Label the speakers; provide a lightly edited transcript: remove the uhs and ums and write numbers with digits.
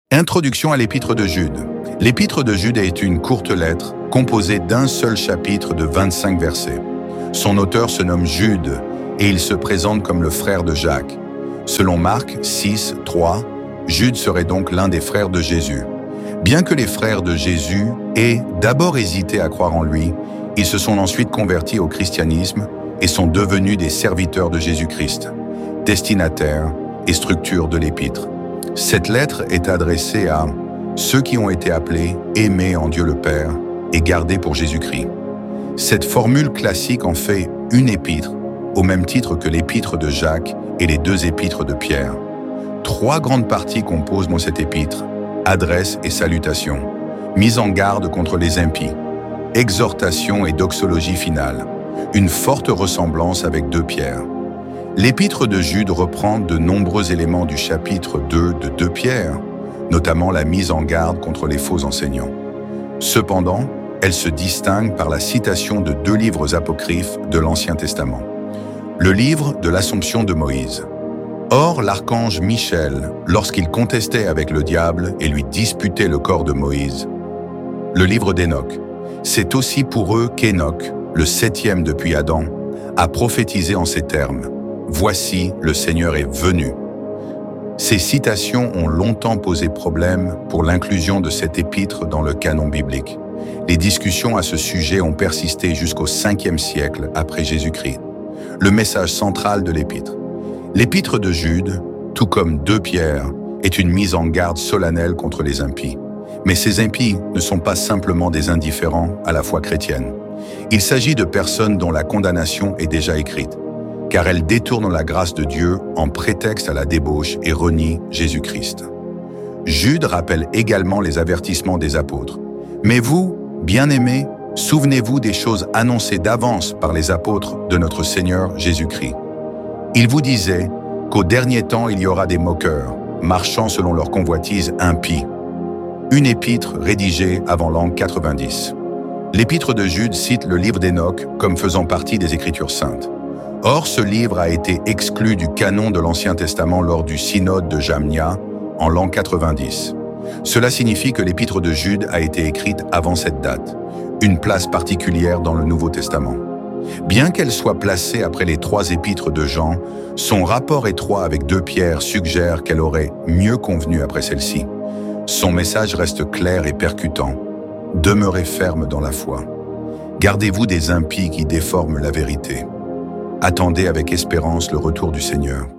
Speaker 1: Introduction à l'Épître de Jude. L'Épître de Jude est une courte lettre composée d'un seul chapitre de 25 versets. Son auteur se nomme Jude et il se présente comme le frère de Jacques. Selon Marc 6, 3, Jude serait donc l'un des frères de Jésus. Bien que les frères de Jésus aient d'abord hésité à croire en lui, ils se sont ensuite convertis au christianisme et sont devenus des serviteurs de Jésus-Christ, destinataires et structure de l'Épître. Cette lettre est adressée à ceux qui ont été appelés, aimés en Dieu le Père et gardés pour Jésus-Christ. Cette formule classique en fait une épître, au même titre que l'épître de Jacques et les deux épîtres de Pierre. Trois grandes parties composent cette épître: adresse et salutation, mise en garde contre les impies, exhortation et doxologie finale, une forte ressemblance avec 2 Pierre. L'épître de Jude reprend de nombreux éléments du chapitre 2 de 2 Pierre, notamment la mise en garde contre les faux enseignants. Cependant, elle se distingue par la citation de 2 livres apocryphes de l'Ancien Testament. Le livre de l'Assomption de Moïse. Or, l'archange Michel, lorsqu'il contestait avec le diable et lui disputait le corps de Moïse. Le livre d'Hénoch. C'est aussi pour eux qu'Hénoch, le 7e depuis Adam, a prophétisé en ces termes: « Voici, le Seigneur est venu ». Ces citations ont longtemps posé problème pour l'inclusion de cette épître dans le canon biblique. Les discussions à ce sujet ont persisté jusqu'au 5e siècle après Jésus-Christ. Le message central de l'épître. L'épître de Jude, tout comme 2 Pierre, est une mise en garde solennelle contre les impies. Mais ces impies ne sont pas simplement des indifférents à la foi chrétienne. Il s'agit de personnes dont la condamnation est déjà écrite, car elles détournent la grâce de Dieu en prétexte à la débauche et renient Jésus-Christ. Jude rappelle également les avertissements des apôtres. « Mais vous, bien-aimés, souvenez-vous des choses annoncées d'avance par les apôtres de notre Seigneur Jésus-Christ. Ils vous disaient qu'au dernier temps il y aura des moqueurs, marchant selon leur convoitise impie. » Une épître rédigée avant l'an 90. L'épître de Jude cite le livre d'Hénoch comme faisant partie des Écritures saintes. Or, ce livre a été exclu du canon de l'Ancien Testament lors du synode de Jamnia en l'an 90. Cela signifie que l'épître de Jude a été écrite avant cette date, une place particulière dans le Nouveau Testament. Bien qu'elle soit placée après les 3 épîtres de Jean, son rapport étroit avec 2 Pierre suggère qu'elle aurait mieux convenu après celle-ci. Son message reste clair et percutant. Demeurez ferme dans la foi. Gardez-vous des impies qui déforment la vérité. Attendez avec espérance le retour du Seigneur.